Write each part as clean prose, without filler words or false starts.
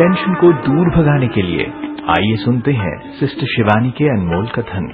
Tension को दूर भगाने के लिए आइए सुनते हैं सिस्टर शिवानी के अनमोल कथन।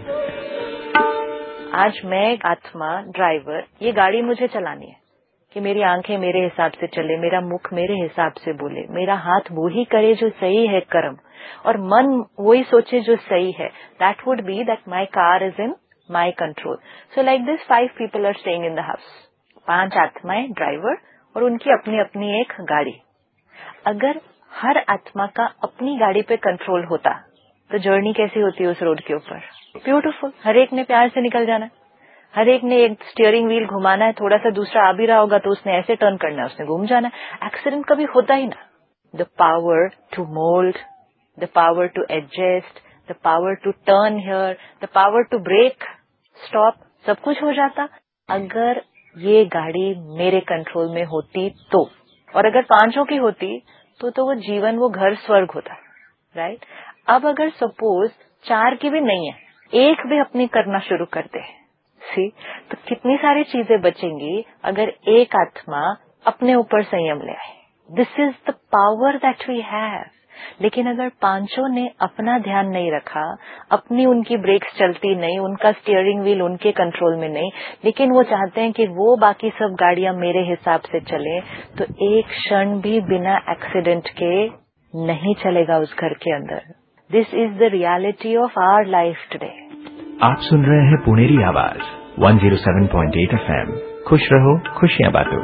आज मैं आत्मा ड्राइवर, ये गाड़ी मुझे चलानी है कि मेरी आंखें मेरे हिसाब से चले, मेरा मुख मेरे हिसाब से बोले, मेरा हाथ वो ही करे जो सही है कर्म, और मन वही सोचे जो सही है. That would be that my car is in my control. So like this 5 people R staying in the house. 5 आत्माएं ड्राइवर और उनकी अपनी अपनी एक गाड़ी. अगर हर आत्मा का अपनी गाड़ी पे कंट्रोल होता तो जर्नी कैसी होती है उस रोड के ऊपर? ब्यूटीफुल. हर एक ने प्यार से निकल जाना है, हर एक ने एक स्टीयरिंग व्हील घुमाना है, थोड़ा सा दूसरा आ भी रहा होगा तो उसने ऐसे टर्न करना है, उसने घूम जाना है. एक्सीडेंट कभी होता ही ना. The power to mould, the power to adjust, the power to turn here, the power to break, stop, सब कुछ हो जाता अगर ये गाड़ी मेरे कंट्रोल में होती तो. और अगर 5 की होती तो वो जीवन, वो घर स्वर्ग होता. राइट. अब अगर सपोज 4 की भी नहीं है, एक भी अपनी करना शुरू करते हैं, सी, तो कितनी सारी चीजें बचेंगी अगर एक आत्मा अपने ऊपर संयम ले आए. दिस is the power that we have. लेकिन अगर 5 ने अपना ध्यान नहीं रखा, अपनी उनकी ब्रेक्स चलती नहीं, उनका स्टीयरिंग व्हील उनके कंट्रोल में नहीं, लेकिन वो चाहते हैं कि वो बाकी सब गाड़ियां मेरे हिसाब से चले, तो एक क्षण भी बिना एक्सीडेंट के नहीं चलेगा उस घर के अंदर. दिस is the reality of our life today. आप सुन रहे हैं पुणेरी आवाज 107.8 FM. खुश रहो, खुशियां बांटो.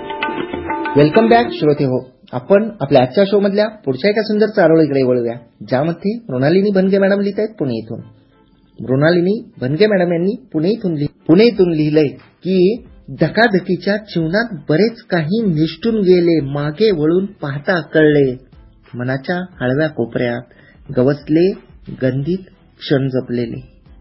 वेलकम बॅक श्रोते हो. आपण आपल्या आजच्या शो मधल्या पुढच्या एका सुंदर चारोळीकडे वळूया, ज्यामध्ये मृणालिनी भनगे मॅडम लिहित आहेत पुणे इथून. मृणालिनी भनगे मॅडम यांनी पुणे इथून लिहिलंय की धकाधकीच्या जीवनात बरेच काही निष्ठून गेले, मागे वळून पाहता कळले, मनाच्या हळव्या कोपऱ्यात गवसले गंधित क्षण जपलेले.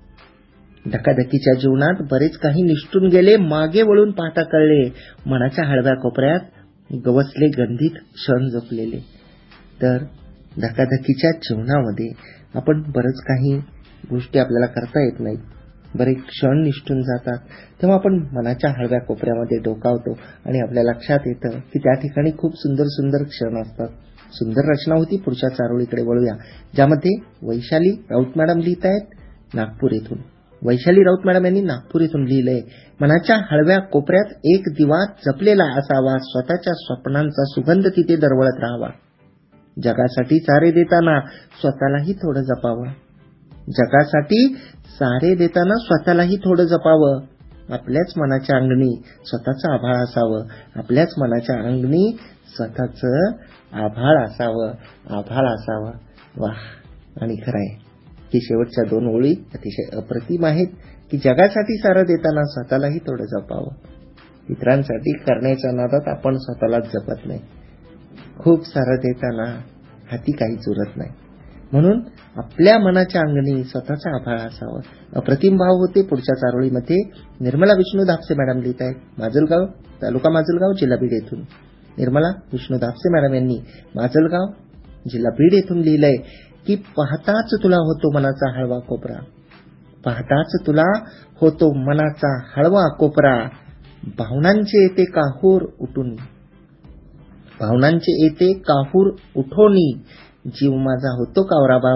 धकाधकीच्या जीवनात बरेच काही निष्ठून गेले, मागे वळून पाहता कळले, मनाच्या हळव्या कोपऱ्यात गवसले गंधित क्षण जपलेले. तर धकाधकीच्या जीवनामध्ये आपण बरंच काही गोष्टी आपल्याला करता येत नाहीत, बरेच क्षण निष्ठून जातात, तेव्हा आपण मनाच्या हळव्या कोपऱ्यामध्ये डोकावतो आणि आपल्या लक्षात येतं की त्या ठिकाणी खूप सुंदर सुंदर क्षण असतात. सुंदर रचना होती. पुढच्या चारोळीकडे वळूया, ज्यामध्ये वैशाली राऊत मॅडम लिहित आहेत नागपूर येथून. वैशाली राऊत मॅडम यांनी नागपूर इथून लिहिलंय, मनाच्या हळव्या कोपऱ्यात एक दिवा जपलेला असावा, स्वतःच्या स्वप्नांचा सुगंध तिथे दरवळत राहावा. जगासाठी सारे देताना स्वतःलाही थोडं जपावं. जगासाठी सारे देताना स्वतःलाही थोडं जपावं. आपल्याच मनाच्या अंगणी स्वतःचं आभाळ असावं. आपल्याच मनाच्या अंगणी स्वतःचं आभाळ असावं. आभाळ असावं. वाह. आणि खरंय की शेवटच्या 2 ओळी अतिशय अप्रतिम आहेत की जगासाठी सारं देताना स्वतःलाही थोडं जपावं. इतरांसाठी करण्याच्या नादात आपण स्वतःलाच जपत नाही. खूप सारं देताना हाती काहीच उरत नाही. म्हणून आपल्या मनाच्या अंगणी स्वतःचा आभाळ असावं. अप्रतिम भाव होते. पुढच्या चारोळीमध्ये निर्मला विष्णू धापसे मॅडम लिहित आहेत माजलगाव, तालुका माजलगाव, जिल्हा बीड येथून. निर्मला विष्णू धापसे मॅडम यांनी माजलगाव, जिल्हा बीड येथून लिहिलंय की पाहताच तुला होतो मनाचा हळवा कोपरा. पाहताच तुला होतो मनाचा हळवा कोपरा. भावनांचे येते काहूर उठून, भावनांचे येते काहूर उठोनी, जीव माझा होतो कावरा